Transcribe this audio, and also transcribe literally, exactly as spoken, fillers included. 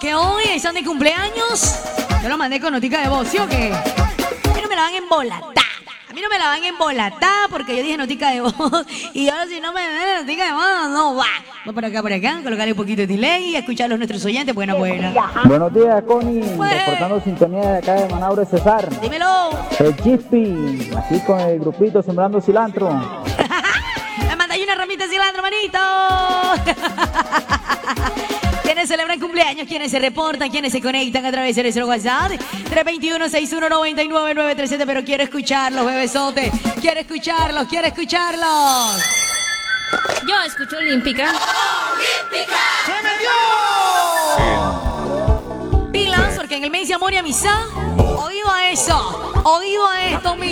que hoy están de cumpleaños. Yo lo mandé con notica de voz, ¿sí o qué? A mí no me la van a embolatar. A mí no me la van a embolatar porque yo dije notica de voz. Y ahora si no me ven notica de voz, no va. Voy por acá, por acá, colocarle un poquito de delay y escuchar a los nuestros oyentes. Buena, buena. Buenos días, Connie. Pues. Reportando sintonía de acá de Manaure, Cesar. Dímelo. El Chispi, aquí con el grupito sembrando cilantro. Me mandáis una ramita de cilantro, manito. ¿Quiénes celebran cumpleaños? ¿Quiénes se reportan? ¿Quiénes se conectan a través de nuestro WhatsApp? tres dos uno, seis uno nueve nueve, nueve tres siete. Pero quiero escucharlos, bebesote. Quiero escucharlos, quiero escucharlos. Yo escucho Olímpica. ¡Olímpica! ¡Se me dio! Pilas, porque en el mes de amor y amistad, oído a eso, oído a esto, mi.